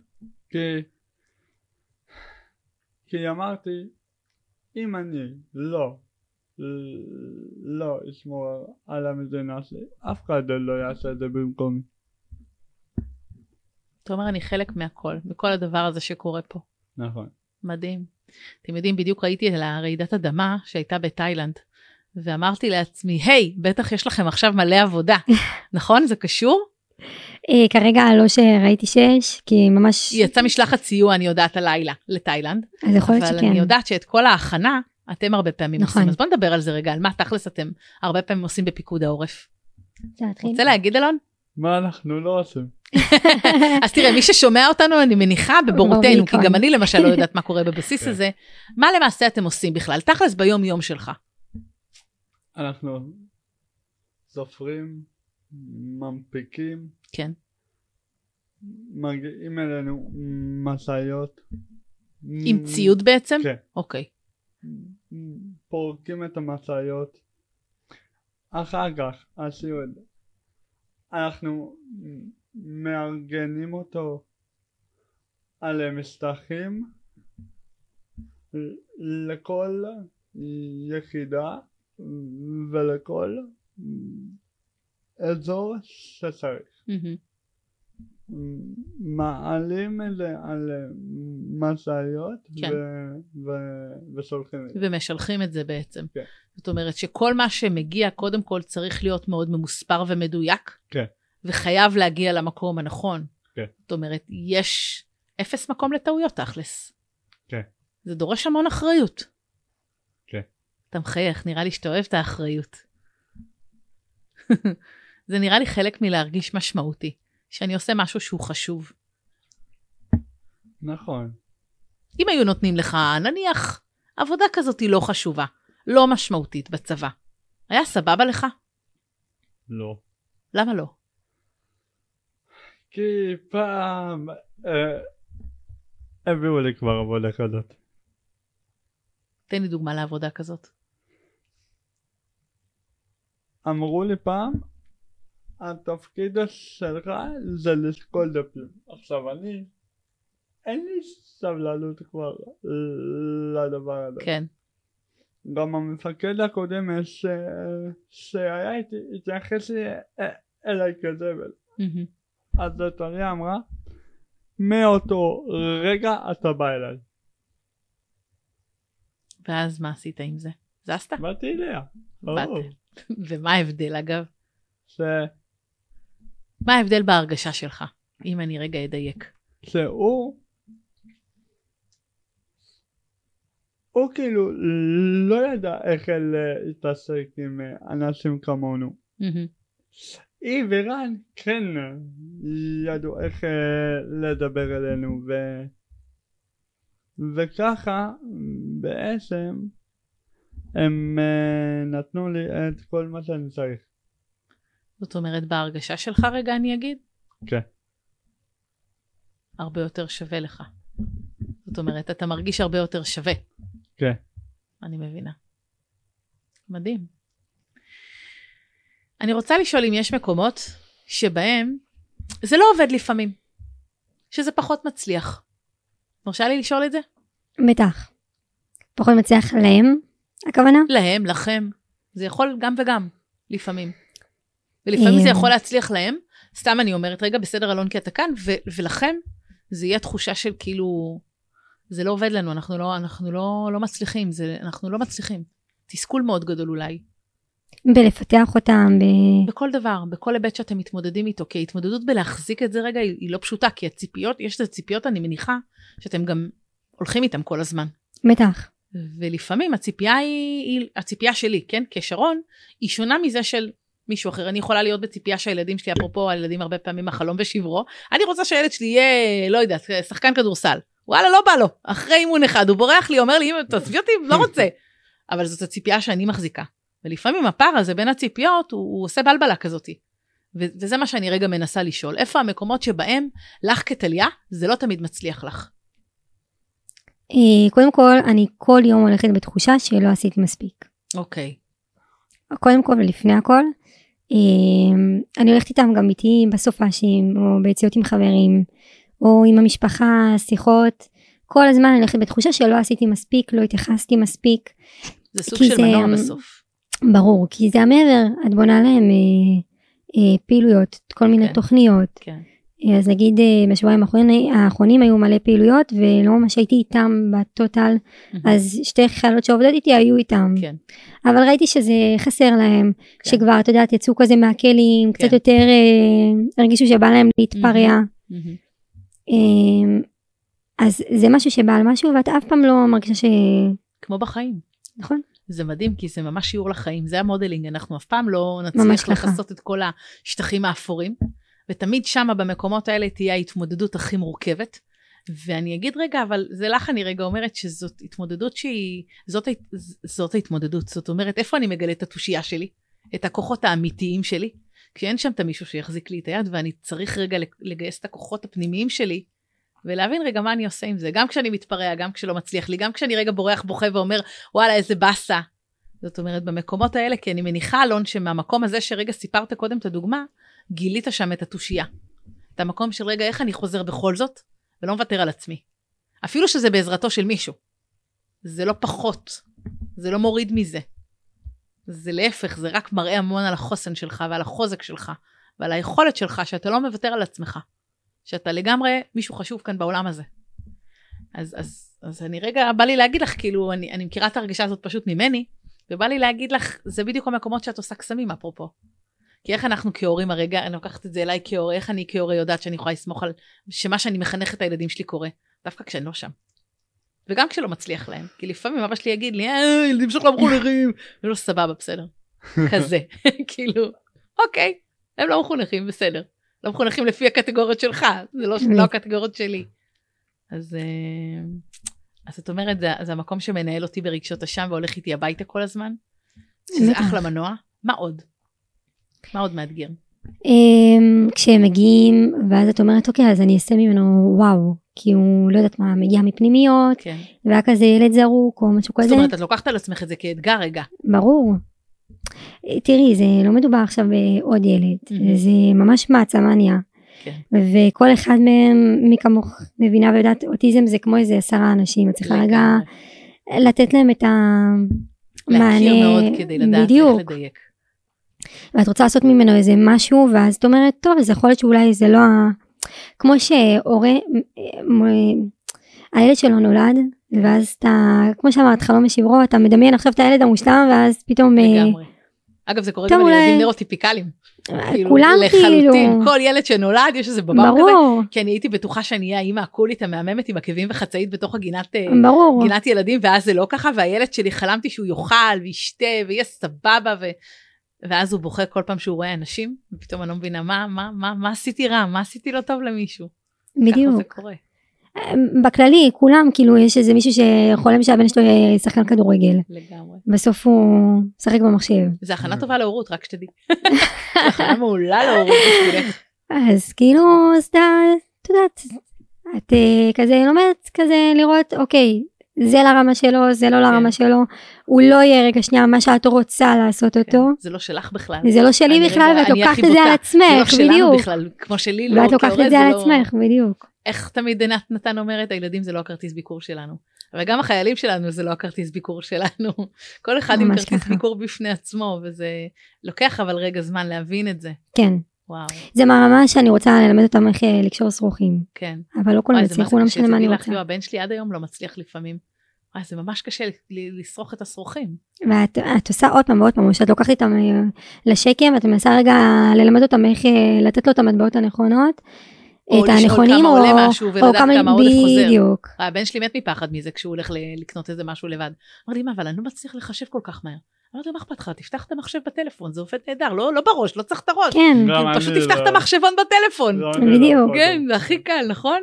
כי אמרתי, אם אני לא אשמור על המדינה שלי, אף אחד לא יעשה את זה במקומי. אתה אומר, אני חלק מהכל, מכל הדבר הזה שקורה פה. נכון. מדהים. אתם יודעים, בדיוק ראיתי על הרעידת אדמה שהייתה בתאילנד, ואמרתי לעצמי, היי, בטח יש לכם עכשיו מלא עבודה. נכון? זה קשור? כרגע לא שראיתי שיש, כי ממש... יצא משלחת סיוע, אני יודעת, הלילה, לתאילנד. אז יכול להיות שכן. אבל אני יודעת שאת כל ההכנה, אתם הרבה פעמים עושים. אז בוא נדבר על זה רגע, על מה תכלס אתם הרבה פעמים עושים בפיקוד העורף. רוצה להגיד, אלון? מה אנחנו לא עושים? אז תראה, מי ששומע אותנו, אני מניחה בבורותינו, כי גם אני למשל לא יודעת מה קורה בבסיס הזה. מה למעשה אתם עושים בכלל? תכלס ביום יום שלך. אנחנו סופרים, ממפיקים. כן. מגיעים אלינו משאיות. עם ציוד בעצם? כן. אוקיי. פורקים את המשאיות. אחר כך, הציוד. אנחנו מארגנים אותו על משטחים לכל יחידה ולכל אזור שצריך. מעלים את זה על משאיות ושולחים את זה. ומשלחים את זה בעצם. כן. זאת אומרת שכל מה שמגיע קודם כל צריך להיות מאוד ממוספר ומדויק. כן. וחייב להגיע למקום הנכון. כן. זאת אומרת, יש 0 מקום לטעויות תכלס. כן. זה דורש המון אחריות. כן. אתה מחייך, נראה לי שאתה אוהב את האחריות. זה נראה לי חלק מלהרגיש משמעותי, שאני עושה משהו שהוא חשוב. נכון. אם היו נותנים לך, נניח, עבודה כזאת היא לא חשובה, לא משמעותית בצבא, היה סבבה לך? לא. למה לא? כי פעם הביאו לי כבר עבודה כזאת. תן לי דוגמה לעבודה כזאת. אמרו לי פעם, התפקיד שלך זה לשקול דפים. עכשיו אין לי סבלנות כבר לדבר הזה. כן. גם המפקד הקודם שהיה איתי, התייחס אליי כזבל. אז טליה אמרה, מאותו רגע אתה בא אליי. ואז מה עשית עם זה? זזת? באתי אליה. ומה ההבדל אגב? מה ההבדל בהרגשה שלך? אם אני רגע אדייק. שהוא כאילו לא ידע איך להתעסק עם אנשים כמונו. היא ורן כן ידעו איך לדבר אלינו וככה בעצם הם נתנו לי את כל מה שאני צריך. זאת אומרת בהרגשה שלך רגע אני אגיד? כן. הרבה יותר שווה לך. זאת אומרת אתה מרגיש הרבה יותר שווה. כן. אני מבינה. מדהים. אני רוצה לשאול אם יש מקומות שבהם זה לא עובד לפעמים. שזה פחות מצליח. מרשה לי לשאול את זה? בטח. פחות מצליח להם, הכוונה? להם, לכם. זה יכול גם וגם, לפעמים. ולפעמים זה יכול להצליח להם. סתם אני אומרת, רגע, בסדר אלון כי אתה כאן, ולכם זה יהיה תחושה של כאילו, זה לא עובד לנו, אנחנו לא מצליחים, אנחנו לא מצליחים. תסכול מאוד גדול אולי. בלפתח אותם. בכל דבר, בכל היבט שאתם מתמודדים איתו, כי ההתמודדות בלהחזיק את זה רגע היא לא פשוטה, כי הציפיות, יש את הציפיות אני מניחה, שאתם גם הולכים איתם כל הזמן. בטח. ולפעמים הציפייה שלי, כן, כשרון, היא שונה מזה של מישהו אחר. אני יכולה להיות בציפייה שהילדים שלי, אפרופו הילדים הרבה פעמים החלום ושברו, אני רוצה שהילד שלי יהיה, לא יודעת, שחקן כדורסל. וואלה, לא בא לו. אחרי אימון אחד, הוא בורח לי, אומר לי, אמא, תעזבי אותי, לא רוצה. אבל זאת הציפייה שאני מחזיקה. ולפעמים הפער הזה בין הציפיות, הוא עושה בלבלה כזאת. וזה מה שאני רגע מנסה לשאול. איפה המקומות שבהם, לך כטליה, זה לא תמיד מצליח לך? קודם כל, אני כל יום הולכת בתחושה שלא עשיתי מספיק. אוקיי. קודם כל ולפני הכל, אני הולכת איתם גם איתי בסופשים, או ביציאות עם חברים, או עם המשפחה, שיחות. כל הזמן אני הולכת בתחושה שלא עשיתי מספיק, לא התייחסתי מספיק. זה סוג של מנוע בסוף. ברור, כי זה המעבר, את בונה להם פעילויות, כל מיני תוכניות. כן. אז נגיד בשבועיים האחרונים היו מלא פעילויות, ולא ממש הייתי איתם בטוטל, אז שתי חיילות שעובדות איתי היו איתם. כן. אבל ראיתי שזה חסר להם, שכבר, את יודעת, יצאו כזה מהכלים, קצת יותר הרגישו שבא להם להתפרע. אז זה משהו שבא על משהו, ואת אף פעם לא מרגישה ש... כמו בחיים. נכון. זה מדהים, כי זה ממש שיעור לחיים, זה המודלינג, אנחנו אף פעם לא נצליח לחסות את כל השטחים האפורים, ותמיד שמה במקומות האלה תהיה ההתמודדות הכי מורכבת, ואני אגיד רגע, אבל זה לך אני רגע אומרת שזאת התמודדות שהיא, זאת ההתמודדות, זאת אומרת, איפה אני מגלה את התושייה שלי, את הכוחות האמיתיים שלי, כשאין שם את מישהו שיחזיק לי את היד, ואני צריך רגע לגייס את הכוחות הפנימיים שלי, ולהבין רגע מה אני עושה עם זה, גם כשאני מתפרע, גם כשלא מצליח לי, גם כשאני רגע בורח בוכה ואומר, וואלה איזה בסה, זאת אומרת במקומות האלה, כי אני מניחה אלון שמהמקום הזה שרגע סיפרת קודם את הדוגמה, גילית שם את התושייה, את המקום של רגע איך אני חוזר בכל זאת, ולא מוותר על עצמי, אפילו שזה בעזרתו של מישהו, זה לא פחות, זה לא מוריד מזה, זה להפך, זה רק מראה המון על החוסן שלך, ועל החוזק שלך, ועל היכולת שלך, שאתה לא מוותר על עצמך, שאתה לגמרי מישהו חשוב כאן בעולם הזה. אז אני רגע, בא לי להגיד לך, כאילו, אני מכירה את הרגישה הזאת פשוט ממני, ובא לי להגיד לך, זה בדיוק המקומות שאת עושה קסמים, אפרופו. כי איך אנחנו כהורים הרגע, אני לוקחת את זה אליי כהורה, איך אני כהורה יודעת שאני יכולה לסמוך על שמה שאני מחנכת את הילדים שלי קורה, דווקא כשאני לא שם. וגם כשלא מצליח להם, כי לפעמים אבא שלי יגיד לי, ילדים שלך לא מחונכים, ולא סבבה, בסדר. כזה, כאילו, אוקיי, הם לא מחונכים, בסדר. לא מחונכים לפי הקטגוריות שלך, זה לא הקטגוריות שלי. אז את אומרת, זה המקום שמנהל אותי ברגשות השם, והולך איתי הביתה כל הזמן, שזה אחלה מנוע. מה עוד? מה עוד מאתגר? כשהם מגיעים, ואז את אומרת, אוקיי, אז אני אעשה ממנו וואו, כי הוא לא יודעת מה, מגיע מפנימיות, כן. והיה כזה ילד זרוק או משהו כזה. זאת אומרת, את לוקחת על עצמך את זה כאתגר רגע. ברור. תראי, זה לא מדובר עכשיו בעוד ילד, זה ממש מעצמה נהיה. כן. וכל אחד מהם, מי כמוך מבינה ויודעת, אוטיזם זה כמו איזה 10 אנשים, את צריכה רגע לתת להם את המענה. להכיר מאוד כדי לדעת איך לדייק. ואת רוצה לעשות ממנו איזה משהו, ואז את אומרת, טוב, אז יכול להיות שאולי זה לא כמו שהורה, הילד שלו נולד, ואז אתה, כמו שאמרת, חלום משברו, אתה מדמיין עכשיו את הילד המושלם, ואז פתאום... לגמרי. אגב, זה קורה גם על ילדים נוירוטיפיקליים. כולם לחלוטין, כל ילד שנולד, יש איזה בבא כזה. ברור. כי אני הייתי בטוחה שאני אהיה האמא הקולית המהממת עם עקבים וחצאית בתוך גינת ילדים, ואז זה לא ככה, והילד שלי חלמתי שהוא יאכל וישתה ויהיה סבבה, ואז הוא בוכה כל פעם שהוא רואה אנשים, ופתאום אני לא מבינה, מה עשיתי רע? מה עשיתי לא טוב למישהו? בדיוק. ככה זה קורה. בכללי, כולם, כאילו, יש איזה מישהו שחולם שהבן שלו יהיה שחקן כדורגל. לגמרי. בסוף הוא שחק במחשב. זה הכנה טובה להורות, רק שתדעי. זה הכנה מעולה להורות בשבילך. אז כאילו, את יודעת, את כזה לומדת כזה לראות, אוקיי, זה לרמה שלו, זה לא לרמה שלו, הוא לא יהיה רגע שנייה מה שאת רוצה לעשות אותו. זה לא שלך בכלל. זה לא שלי בכלל, ואת לוקחת את זה על עצמך, בדיוק. זה לא שלנו בכלל, כמו שלי לא. ואת לוקחת את זה על עצמך, בדיוק. איך תמיד עינת נתן אומרת, הילדים זה לא הכרטיס ביקור שלנו. אבל גם החיילים שלנו זה לא הכרטיס ביקור שלנו. כל אחד עם כרטיס ביקור בפני עצמו, וזה לוקח אבל רגע זמן להבין את זה. כן. וואו. זה ממש שאני רוצה ללמד אותם איך לקשור שרוכים. כן. אבל לא כולם הצליחו, לא משנה מה אני רוצה. הבן שלי עד היום לא מצליח לפעמים. זה ממש קשה לשרוך את השרוכים. ואת עושה עוד פעם ועוד פעם, או שאת לוקחת איתם לשקם, ואת מנסה רגע ללמד אותם איך לתת לו את המטבעות הנכונות, את הנכונים, או לשאול כמה עולה משהו ולדעת כמה עודף חוזר. בדיוק. הבן שלי מת מפחד מזה כשהוא הולך לקנות איזה משהו לבד. אמרתי, אבל אני לא מצליח לחשב כל כך מהר. אמרתי, מה אכפת לך? תפתח את המחשב בטלפון, זה עובד נהדר, לא בראש, לא צריך את הראש. כן. פשוט תפתח את המחשבון בטלפון. בדיוק. כן, זה הכי קל, נכון?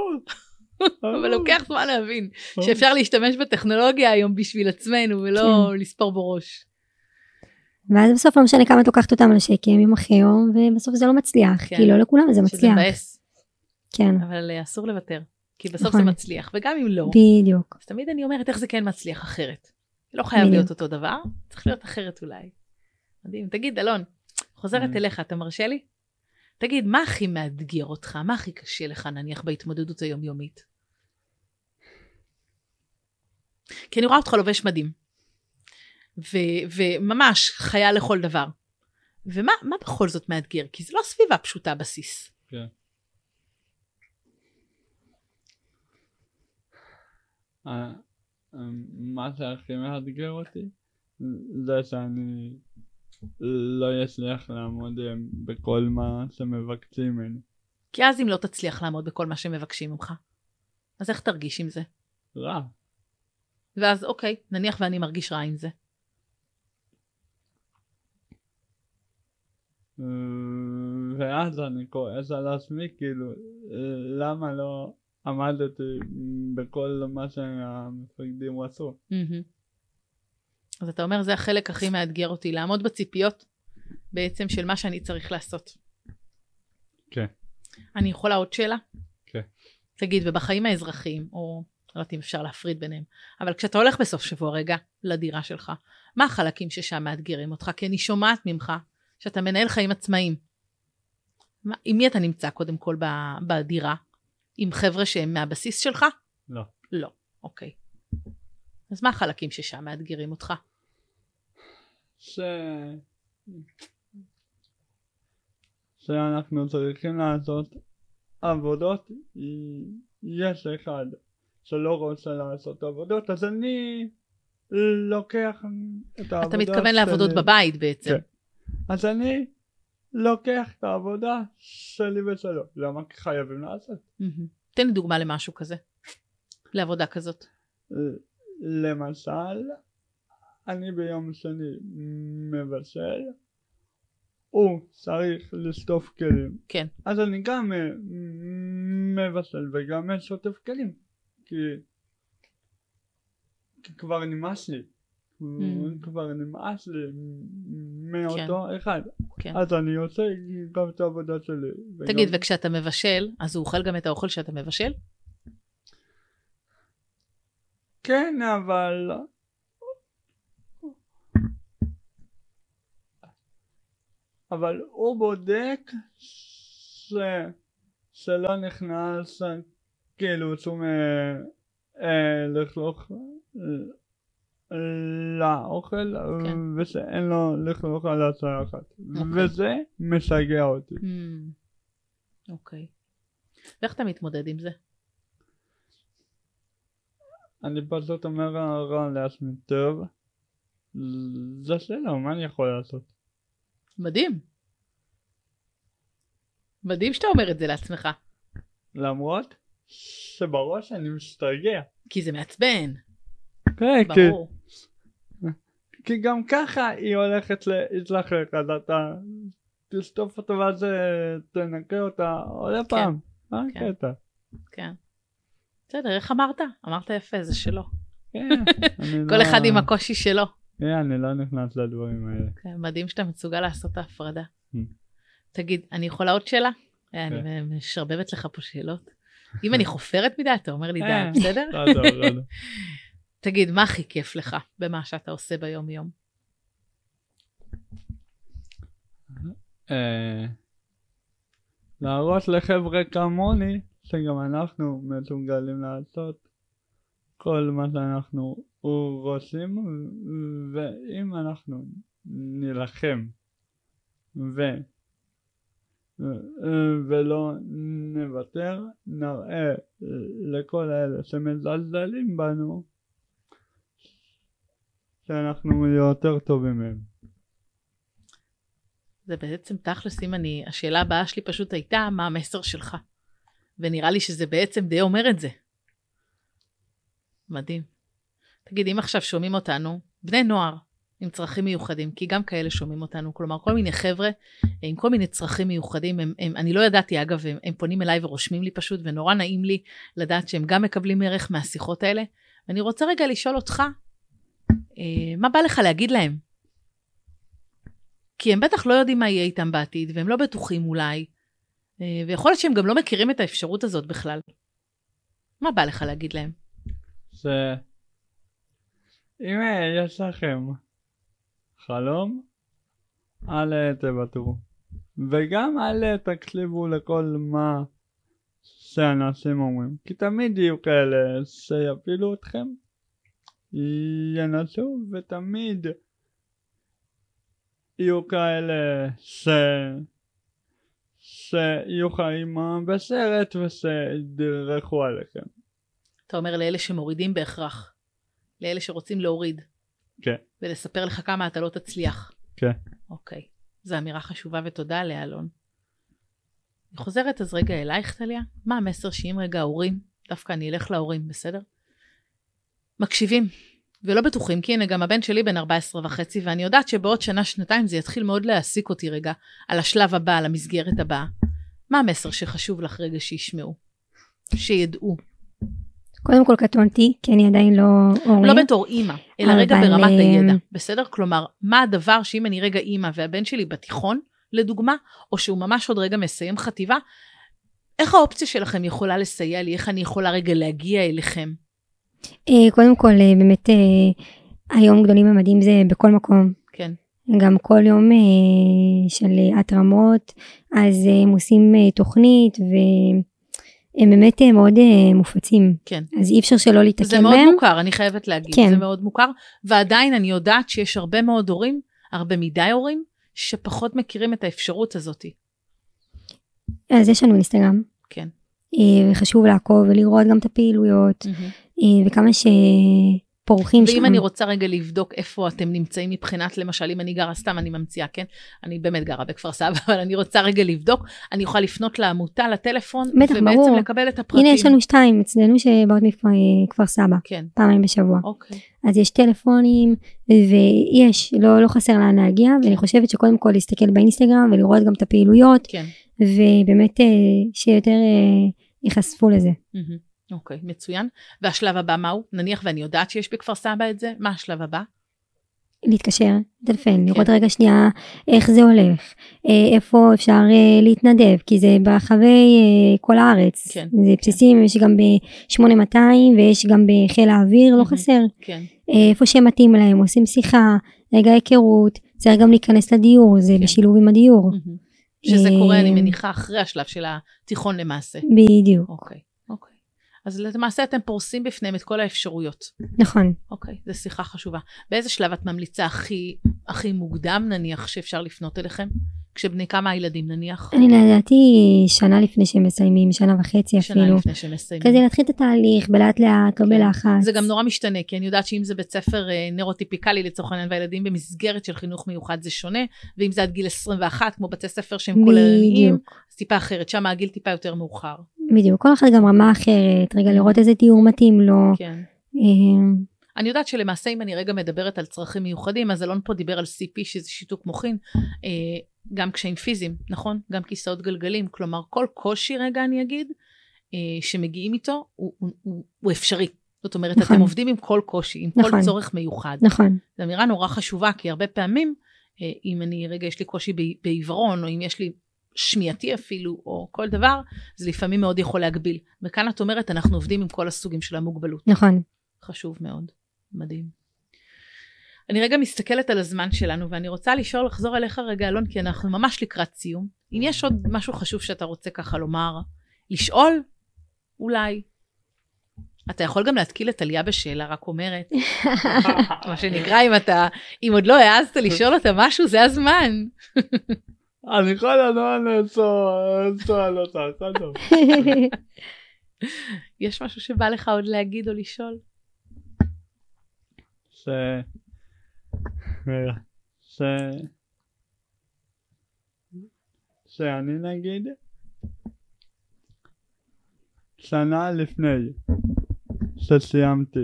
אבל לוקח זמן להבין שאפשר להשתמש בטכנולוגיה היום בשביל עצמנו ולא לספור בראש. ואז בסוף לא משנה כמה את לוקחת אותם לשקם יום אחרי יום, ובסוף זה לא מצליח, כי לא לכולם זה מצליח. שזה מבאס. כן. אבל אסור לוותר, כי בסוף זה מצליח, וגם אם לא. בדיוק. אז תמיד אני אומרת איך זה כן מצליח אחרת. לא חייב להיות אותו דבר, צריך להיות אחרת אולי. מדהים. תגיד, אלון, חוזרת אליך, אתה מרשה לי? תגיד, מה הכי מאתגר אותך? מה הכי קשה לך, נניח, בהתמודדות היומיומית? כי אני רואה אותך לובש מדים. וממש חיה לכל דבר. ומה בכל זאת מאתגר? כי זה לא סביבה פשוטה בסיס. כן. מה שהכי מאתגר אותי, זה שאני לא אצליח לעמוד בכל מה שמבקשים ממני. כי אז אם לא תצליח לעמוד בכל מה שמבקשים ממך, אז איך תרגיש עם זה? רע. ואז אוקיי, נניח ואני מרגיש רע עם זה. ואז אני כועס על עצמי, כאילו, למה לא עמדתי בכל מה שהמפקדים עשו. אז אתה אומר, זה החלק הכי מאתגר אותי, לעמוד בציפיות בעצם של מה שאני צריך לעשות. כן. אני יכולה עוד שאלה? כן. תגיד, ובחיים האזרחיים, או לא יודעת אם אפשר להפריד ביניהם, אבל כשאתה הולך בסוף שבוע רגע לדירה שלך, מה החלקים ששם מאתגרים אותך? כי אני שומעת ממך שאתה מנהל חיים עצמאיים. עם מי אתה נמצא קודם כל בדירה? עם חבר'ה שהם מהבסיס שלך? לא. לא, אוקיי. אז מה החלקים ששם מאתגרים אותך? שאנחנו צריכים לעשות עבודות, יש אחד שלא רוצה לעשות עבודות, אז אני לוקח את העבודה. אתה מתכוון לעבודות בבית בעצם. כן. אז אני לוקח את העבודה שלי ושלו. למה חייבים לעשות? תן לי דוגמה למשהו כזה. לעבודה כזאת. למשל, אני ביום שני מבשל, הוא צריך לשטוף כלים. כן. אז אני גם מבשל וגם שוטף כלים. כי כבר נמאס לי. כבר נמאס לי מאותו אחד. כן. אז אני עושה גם את העבודה שלי. תגיד, וכשאתה מבשל, אז הוא אוכל גם את האוכל שאתה מבשל? כן, אבל הוא בודק שלא נכנס כאילו שום לכלוך לאוכל, כן. ושאין לו לכלוך על הצלחת, וזה משגע אותי. אוקיי. ואיך אתה מתמודד עם זה? אני פשוט אומר רע לעצמי, טוב, זה שלו, מה אני יכול לעשות? מדהים. מדהים שאתה אומר את זה לעצמך. למרות שבראש אני משתגע. כי זה מעצבן. כן, ברור. כי גם ככה היא הולכת להתלחק, אז אתה תשטוף אותה ואז תנקה אותה עוד פעם. מה הקטע? כן. בסדר, איך אמרת? אמרת יפה, זה שלו. כן. כל אחד עם הקושי שלו. כן, אני לא נכנס לדברים האלה. כן, מדהים שאתה מסוגל לעשות את ההפרדה. תגיד, אני יכולה עוד שאלה? אני משרבבת לך פה שאלות. אם אני חופרת מדי, אתה אומר לי די, בסדר? לא. תגיד, מה הכי כיף לך במה שאתה עושה ביום יום? להראות לחבר'ה כמוני שגם אנחנו מסוגלים לעשות כל מה שאנחנו רוצים, ואם אנחנו נלחם ולא נוותר, נראה לכל אלה שמזלזלים בנו שאנחנו יותר טובים מהם. זה בעצם תכלס, השאלה הבאה שלי פשוט הייתה, מה המסר שלך? ונראה לי שזה בעצם די אומר את זה. מדהים. תגיד, אם עכשיו שומעים אותנו, בני נוער עם צרכים מיוחדים, כי גם כאלה שומעים אותנו, כלומר, כל מיני חבר'ה עם כל מיני צרכים מיוחדים, אני לא ידעתי, אגב, הם פונים אליי ורושמים לי פשוט, ונורא נעים לי לדעת שהם גם מקבלים ערך מהשיחות האלה. ואני רוצה רגע לשאול אותך, מה בא לך להגיד להם? כי הם בטח לא יודעים מה יהיה איתם בעתיד, והם לא בטוחים אולי, ויכול להיות שהם גם לא מכירים את האפשרות הזאת בכלל. מה בא לך להגיד להם? אם יש לכם חלום, אל תוותרו. וגם אל תקשיבו לכל מה שאנשים אומרים. כי תמיד יהיו כאלה שיפילו אתכם, ינסו, ותמיד יהיו כאלה שיהיו חיים בסרט ושידרכו עליכם. אתה אומר לאלה שמורידים בהכרח, לאלה שרוצים להוריד. כן. ולספר לך כמה אתה לא תצליח. כן. אוקיי. זו אמירה חשובה ותודה עליה, אלון. אני חוזרת אז רגע אלייך, טליה. מה המסר שאם רגע ההורים, דווקא אני אלך להורים, בסדר? מקשיבים ולא בטוחים, כי הנה גם הבן שלי בן 14.5, ואני יודעת שבעוד שנה, שנתיים זה יתחיל מאוד להעסיק אותי רגע, על השלב הבא, על המסגרת הבאה. מה המסר שחשוב לך רגע שישמעו? שידעו? קודם כל קטונתי, כי אני עדיין לא הורים. לא בתור אימא, אלא רגע ברמת הידע. בסדר? כלומר, מה הדבר שאם אני רגע אימא והבן שלי בתיכון, לדוגמה, או שהוא ממש עוד רגע מסיים חטיבה, איך האופציה שלכם יכולה לסייע לי? איך אני יכולה רגע להגיע אליכם? קודם כל, באמת, היום גדולים ומדהים זה בכל מקום. כן. גם כל יום של התרמות, אז הם עושים תוכנית הם באמת מאוד מופצים. כן. אז אי אפשר שלא להתעכב זה מהם. מאוד מוכר, אני חייבת להגיד. כן. זה מאוד מוכר, ועדיין אני יודעת שיש הרבה מאוד הורים, הרבה מדי הורים, שפחות מכירים את האפשרות הזאת. אז יש לנו אינסטגרם. כן. וחשוב לעקוב ולראות גם את הפעילויות, וכמה שפורחים שם. ואם אני רוצה רגע לבדוק איפה אתם נמצאים מבחינת, למשל, אם אני גרה, סתם אני ממציאה, כן? אני באמת גרה בכפר סבא, אבל אני רוצה רגע לבדוק, אני יכולה לפנות לעמותה, לטלפון, ובעצם לקבל את הפרטים. הנה יש לנו 2 אצלנו שבאות מכפר סבא, כן. פעמיים בשבוע. אוקיי. אז יש טלפונים, ויש, לא חסר לאן להגיע, ואני חושבת שקודם כל להסתכל באינסטגרם, ולראות גם את הפעילויות, כן. ובאמת שיותר ייחשפו לזה. אוקיי, מצוין. והשלב הבא מהו? נניח ואני יודעת שיש בכפר סבא את זה, מה השלב הבא? להתקשר, לטלפן, לראות רגע שנייה איך זה הולך, איפה אפשר להתנדב, כי זה ברחבי כל הארץ, כן. זה בסיסים, יש גם ב-8200 ויש גם בחיל האוויר, לא חסר, כן. איפה שהם מתאים להם, עושים שיחה, רגע היכרות, צריך גם להיכנס לדיור, זה בשילוב עם הדיור. שזה קורה, אני מניחה, אחרי השלב של התיכון למעשה. בדיוק. אוקיי. אז למעשה אתם פורסים בפניהם את כל האפשרויות. נכון. אוקיי, זו שיחה חשובה. באיזה שלב את ממליצה הכי מוקדם, נניח, שאפשר לפנות אליכם? כשבני כמה הילדים נניח? אני לדעתי שנה לפני שהם מסיימים, שנה וחצי אפילו. שנה לפני שהם מסיימים. כזה להתחיל את התהליך, בלאט לאט, לא בלחץ. זה גם נורא משתנה, כי אני יודעת שאם זה בית ספר נוירוטיפיקלי לצורך העניין, והילדים במסגרת של חינוך מיוחד זה שונה, ואם זה עד גיל 21, כמו בתי ספר שהם כוללניים, אז טיפה אחרת, שם הגיל טיפה יותר מאוחר. בדיוק, כל אחד גם רמה אחרת, רגע לראות איזה דיור מתאים לו. כן. אני יודעת שלמעשה אם אני רגע מדברת על צרכים מיוחדים, אז אלון פה דיבר על CP שזה שיתוק מוחין, גם קשיים פיזיים, נכון? גם כיסאות גלגלים, כלומר כל קושי רגע אני אגיד, שמגיעים איתו הוא אפשרי. זאת אומרת, נכון. אתם עובדים עם כל קושי, עם נכון. כל צורך מיוחד. נכון. זו אמירה נורא חשובה, כי הרבה פעמים, אם אני רגע יש לי קושי בעיוורון, או אם יש לי שמיעתי אפילו, או כל דבר, זה לפעמים מאוד יכול להגביל. וכאן את אומרת, אנחנו עובדים עם כל הסוגים של המוגבלות. נכון. חשוב מאוד. מדהים. אני רגע מסתכלת על הזמן שלנו, ואני רוצה לחזור אליך רגע, אלון, כי אנחנו ממש לקראת סיום. אם יש עוד משהו חשוב שאתה רוצה ככה לומר, לשאול, אולי. אתה יכול גם להתקיל את עליה בשאלה, רק אומרת. מה שנקרא, אם עוד לא העזת לשאול אותה משהו, זה הזמן. אני כל הזמן לשאול אותה, טוב. יש משהו שבא לך עוד להגיד או לשאול? שאני נגיד שנה לפני שסיימתי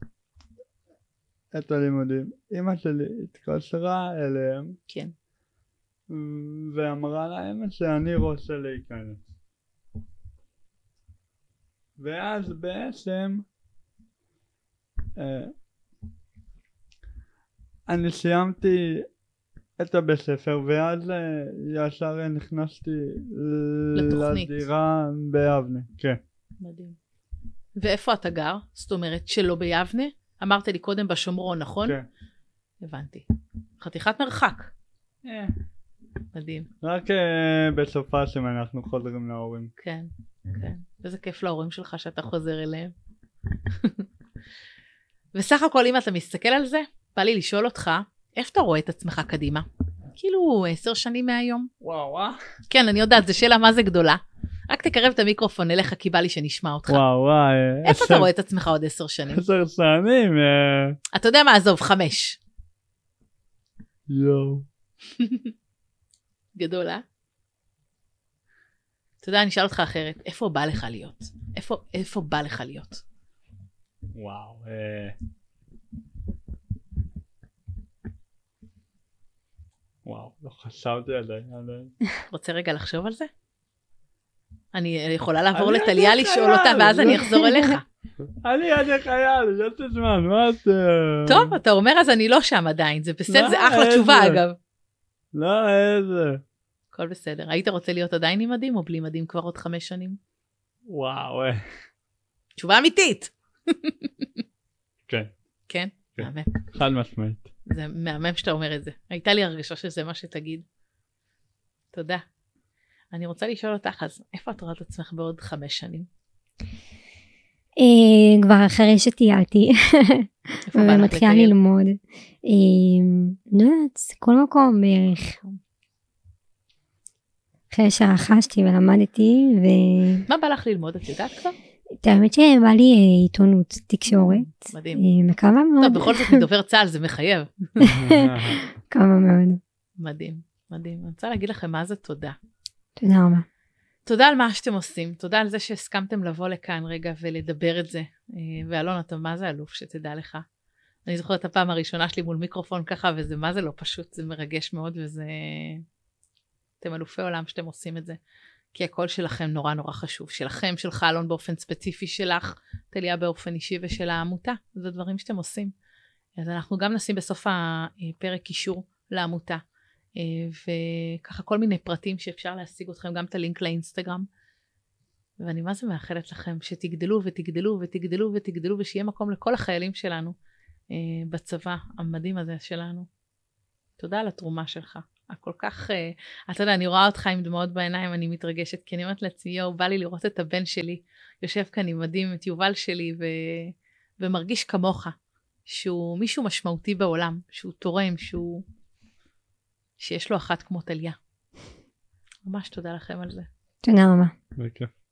את הלימודים, אמא שלי התקשרה אליהם, כן, ואמרה להם שאני רוצה להיכנס, ואז בעצם אני סיימתי את הבית ספר, ואז ישר נכנסתי לדירה ביבנה. כן. מדהים. ואיפה אתה גר? זאת אומרת שלא ביבנה? אמרת לי קודם בשומרון, נכון? כן. הבנתי. חתיכת מרחק. מדהים. רק בסופה שאנחנו חוזרים להורים. כן, כן. איזה כיף להורים שלך שאתה חוזר אליהם. וסך הכל אם אתה מסתכל על זה, בא לי לשאול אותך, איפה אתה רואה את עצמך קדימה? כאילו 10 שנים מהיום. וואו. כן, אני יודעת, זו שאלה מה זה גדולה. רק תקרב את המיקרופון אליך, כי בא לי שנשמע אותך. וואו. איפה אתה רואה את עצמך עוד 10 שנים? 10 שנים? אתה יודע מה, עזוב, 5. יואו. גדול, אה? אתה יודע, אני אשאל אותך אחרת, איפה בא לך להיות? איפה בא לך להיות? וואו. וואו, לא חשבתי על זה. רוצה רגע לחשוב על זה? אני יכולה לעבור לטליה לשאול אותה, ואז אני אחזור אליך. אני עד חייל, יש לי זמן, מה זה? טוב, אתה אומר אז אני לא שם עדיין, זה בסדר, זה אחלה תשובה אגב. לא, איזה. הכל בסדר. היית רוצה להיות עדיין עם מדים או בלי מדים כבר עוד 5 שנים? וואו. תשובה אמיתית. כן. כן? מהמם. חד משמעית. זה מהמם שאתה אומר את זה. הייתה לי הרגשה שזה מה שתגיד. תודה. אני רוצה לשאול אותך, אז איפה את רואה את עצמך בעוד 5 שנים? כבר אחרי שטיילתי. ומתחילה ללמוד. לא יודעת, כל מקום בערך. אחרי שרכשתי ולמדתי מה בא לך ללמוד? את יודעת כבר? את האמת שבא לי עיתונות, תקשורת. מדהים. מקווה מאוד. טוב, בכל זאת מדובר צה"ל, זה מחייב. מקווה מאוד. מדהים, מדהים. אני רוצה להגיד לכם מה זה תודה. תודה רבה. תודה על מה שאתם עושים, תודה על זה שהסכמתם לבוא לכאן רגע ולדבר את זה. ואלון, אתה מה זה אלוף שתדע לך. אני זוכרת את הפעם הראשונה שלי מול מיקרופון ככה, וזה מה זה לא פשוט, זה מרגש מאוד, וזה... אתם אלופי עולם שאתם עושים את זה. כי הקול שלכם נורא נורא חשוב, שלכם, שלך אלון באופן ספציפי, שלך, טליה באופן אישי ושל העמותה, זה דברים שאתם עושים. אז אנחנו גם נשים בסוף הפרק קישור לעמותה, וככה כל מיני פרטים שאפשר להשיג אתכם, גם את הלינק לאינסטגרם. ואני מה זה מאחלת לכם שתגדלו ותגדלו ותגדלו ותגדלו, ושיהיה מקום לכל החיילים שלנו בצבא המדהים הזה שלנו. תודה על התרומה שלך. הכל כך, אתה יודע, אני רואה אותך עם דמעות בעיניים, אני מתרגשת, כי אני אומרת לעצמי, בא לי לראות את הבן שלי, יושב כאן עם מדהים, את יובל שלי, ומרגיש כמוך, שהוא מישהו משמעותי בעולם, שהוא תורם, שיש לו אחת כמו טליה. ממש תודה לכם על זה. תודה רבה. בכיף.